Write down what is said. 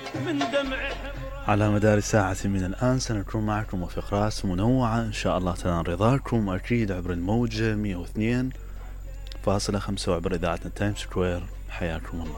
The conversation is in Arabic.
من دمع. على مدار ساعة من الآن سنكون معكم وفقرات منوعة إن شاء الله تنال رضاكم، أكيد عبر الموجة 102.5 وعبر إذاعة تايم سكوير. حياكم الله.